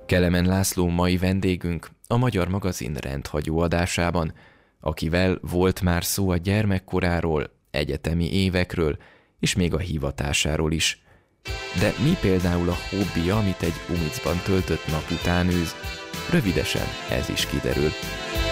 Kelemen László mai vendégünk a Magyar Magazin rendhagyó adásában, akivel volt már szó a gyermekkoráról, egyetemi évekről, és még a hivatásáról is. De mi például a hobbija, amit egy UMIC-ban töltött nap után űz? Rövidesen ez is kiderül.